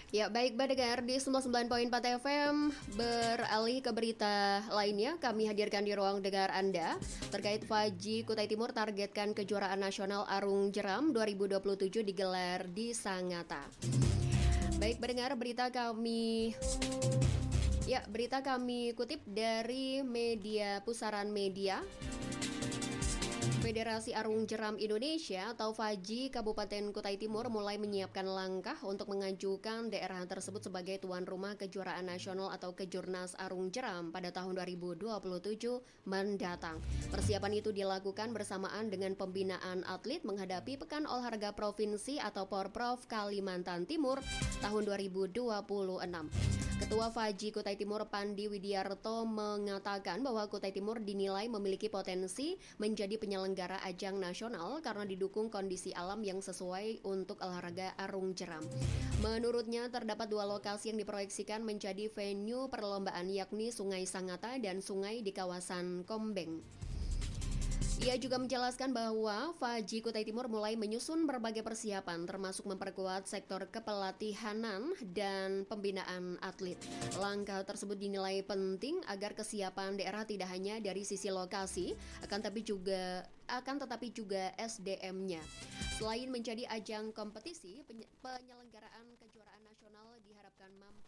Ya, baik pendengar di 99.4 FM, beralih ke berita lainnya, kami hadirkan di ruang dengar Anda terkait Faji Kutai Timur targetkan kejuaraan nasional Arung Jeram 2027 digelar di Sangatta. Baik pendengar, berita kami kutip dari media Pusaran Media. Federasi Arung Jeram Indonesia atau FAJI Kabupaten Kutai Timur mulai menyiapkan langkah untuk mengajukan daerah tersebut sebagai tuan rumah kejuaraan nasional atau Kejurnas Arung Jeram pada tahun 2027 mendatang. Persiapan itu dilakukan bersamaan dengan pembinaan atlet menghadapi Pekan Olahraga Provinsi atau Porprov Kalimantan Timur tahun 2026. Ketua FAJI Kutai Timur Pandi Widiarto mengatakan bahwa Kutai Timur dinilai memiliki potensi menjadi penyelenggara ajang nasional karena didukung kondisi alam yang sesuai untuk olahraga arung jeram. Menurutnya terdapat dua lokasi yang diproyeksikan menjadi venue perlombaan yakni Sungai Sangatta dan sungai di kawasan Kombeng. Ia juga menjelaskan bahwa FAJI Kutai Timur mulai menyusun berbagai persiapan termasuk memperkuat sektor kepelatihanan dan pembinaan atlet. Langkah tersebut dinilai penting agar kesiapan daerah tidak hanya dari sisi lokasi, akan tetapi juga SDM-nya. Selain menjadi ajang kompetisi, penyelenggaraan kejuaraan nasional diharapkan mampu